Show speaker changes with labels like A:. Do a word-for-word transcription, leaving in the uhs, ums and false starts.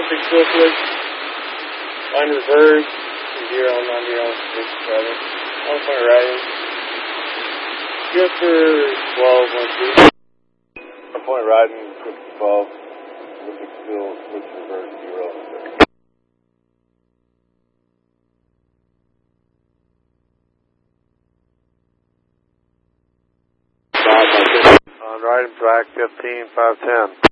A: six still switch. Line reverse. Zero on nine zero six seven. One point right. Good for twelve one two.
B: One point riding, switch to twelve. Looking still, switch reverse zero. On riding track fifteen five ten.